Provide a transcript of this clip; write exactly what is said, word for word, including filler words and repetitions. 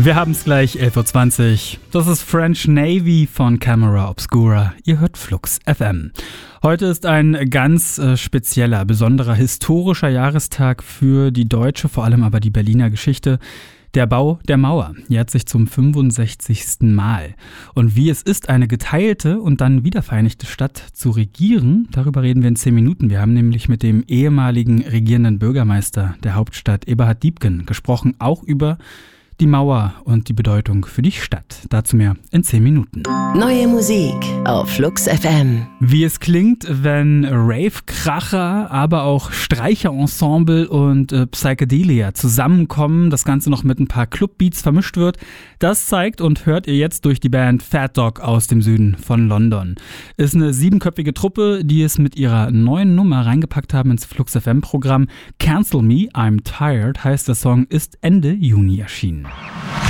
Wir haben es gleich, elf Uhr zwanzig. Das ist French Navy von Camera Obscura. Ihr hört Flux F M. Heute ist ein ganz äh, spezieller, besonderer, historischer Jahrestag für die deutsche, vor allem aber die Berliner Geschichte. Der Bau der Mauer jährt sich zum fünfundsechzigsten Mal. Und wie es ist, eine geteilte und dann wiedervereinigte Stadt zu regieren, darüber reden wir in zehn Minuten. Wir haben nämlich mit dem ehemaligen regierenden Bürgermeister der Hauptstadt, Eberhard Diepgen, gesprochen, auch über die Mauer und die Bedeutung für die Stadt. Dazu mehr in zehn Minuten. Neue Musik auf Flux F M. Wie es klingt, wenn Rave-Kracher, aber auch Streicherensemble und äh, Psychedelia zusammenkommen, das Ganze noch mit ein paar Clubbeats vermischt wird, das zeigt und hört ihr jetzt durch die Band Fat Dog aus dem Süden von London. Ist eine siebenköpfige Truppe, die es mit ihrer neuen Nummer reingepackt haben ins Flux F M-Programm. Cancel Me, I'm Tired heißt der Song, ist Ende Juni erschienen.